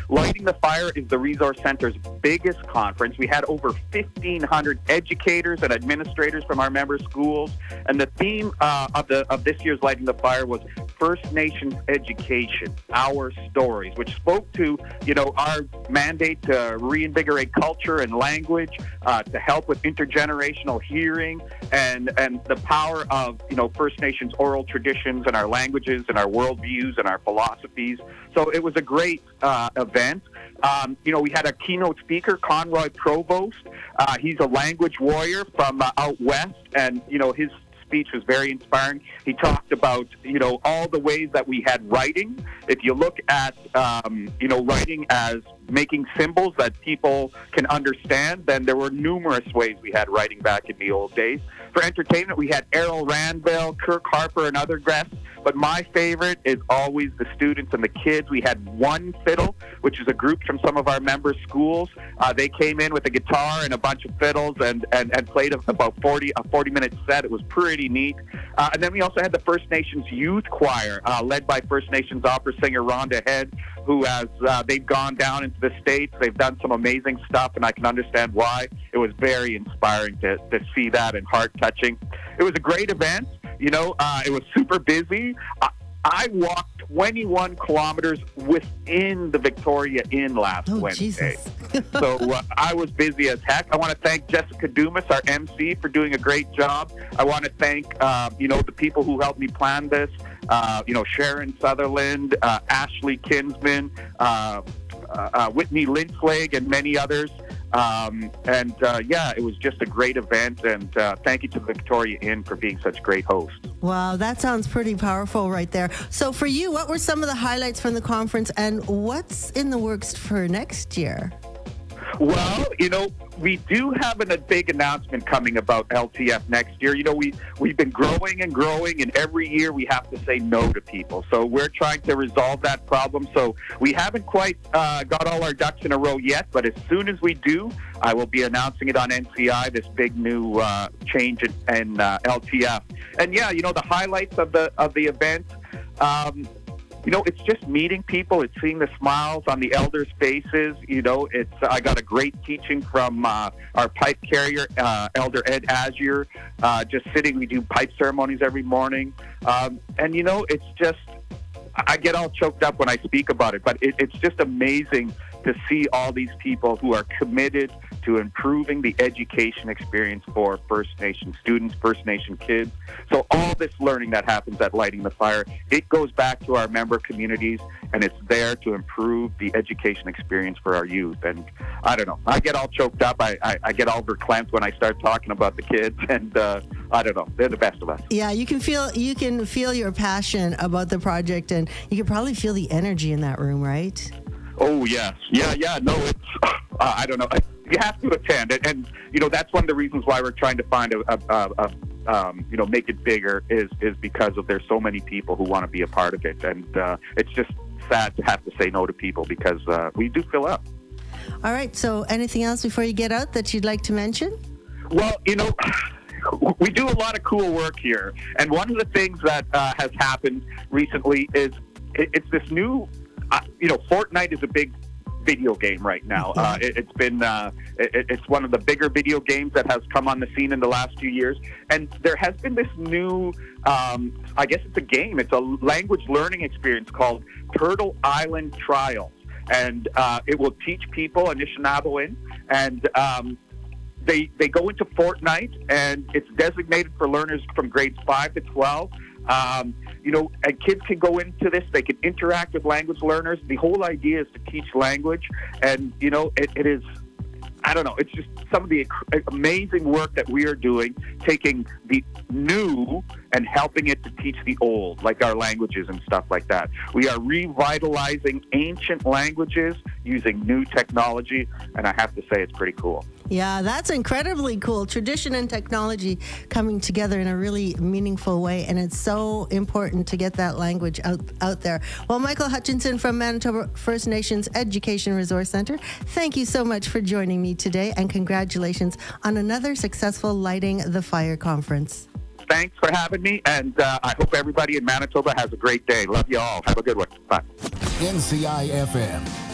Lighting the Fire is the Resource Center's biggest conference. We had over 1,500 educators and administrators from our member schools, and the theme of this year's Lighting the Fire was First Nations education, our stories, which spoke to, our mandate to reinvigorate culture and language, to help with intergenerational hearing and the power of, First Nations oral traditions and our languages and our worldviews and our philosophies. So it was a great event. We had a keynote speaker, Conroy Provost. He's a language warrior from out west, and, his speech was very inspiring. He talked about, all the ways that we had writing. If you look at, writing as making symbols that people can understand, then there were numerous ways we had writing back in the old days. For entertainment, we had Errol Randville, Kirk Harper, and other guests. But my favorite is always the students and the kids. We had One Fiddle, which is a group from some of our member schools. They came in with a guitar and a bunch of fiddles and played about a 40-minute set. It was pretty neat. And then we also had the First Nations Youth Choir, led by First Nations opera singer Rhonda Head, who they've gone down into the States. They've done some amazing stuff, and I can understand why. It was very inspiring to see that and heart-touching. It was a great event. It was super busy. I walked 21 kilometers within the Victoria Inn last Wednesday. So I was busy as heck. I want to thank Jessica Dumas, our MC, for doing a great job. I want to thank, the people who helped me plan this. Sharon Sutherland, Ashley Kinsman, Whitney Lynchleg, and many others. It was just a great event, and thank you to the Victoria Inn for being such great hosts. Wow, that sounds pretty powerful right there. So for you, what were some of the highlights from the conference, and what's in the works for next year? Well, we do have a big announcement coming about LTF next year. We've been growing and growing, and every year we have to say no to people. So we're trying to resolve that problem. So we haven't quite got all our ducks in a row yet, but as soon as we do, I will be announcing it on NCI, this big new change in LTF. And the highlights of the event. It's just meeting people. It's seeing the smiles on the elders' faces. I got a great teaching from our pipe carrier, Elder Ed Azure. Just sitting, we do pipe ceremonies every morning. It's just, I get all choked up when I speak about it, but it's just amazing to see all these people who are committed to improving the education experience for First Nation students, First Nation kids. So all this learning that happens at Lighting the Fire, it goes back to our member communities, and it's there to improve the education experience for our youth. And I don't know, I get all choked up. I get all verklempt when I start talking about the kids, and I don't know, they're the best of us. Yeah, you can feel your passion about the project, and you can probably feel the energy in that room, right? Oh, yes. Yeah. No, it's, I don't know. You have to attend. And that's one of the reasons why we're trying to find make it bigger is because there's so many people who want to be a part of it. And it's just sad to have to say no to people because we do fill up. All right. So anything else before you get out that you'd like to mention? Well, we do a lot of cool work here. And one of the things that has happened recently is it's this new... Fortnite is a big video game right now. It's been it's one of the bigger video games that has come on the scene in the last few years, and there has been this new I guess it's a game. It's a language learning experience called Turtle Island Trials, and it will teach people Anishinaabe, and they go into Fortnite, and it's designated for learners from grades 5 to 12. And kids can go into this. They can interact with language learners. The whole idea is to teach language. And, it is, I don't know, it's just some of the amazing work that we are doing, taking the new and helping it to teach the old, like our languages and stuff like that. We are revitalizing ancient languages using new technology, and I have to say it's pretty cool. Yeah, that's incredibly cool. Tradition and technology coming together in a really meaningful way, and it's so important to get that language out there. Well, Michael Hutchinson from Manitoba First Nations Education Resource Centre, thank you so much for joining me today, and congratulations on another successful Lighting the Fire conference. Thanks for having me, and I hope everybody in Manitoba has a great day. Love you all. Have a good one. Bye. NCI FM.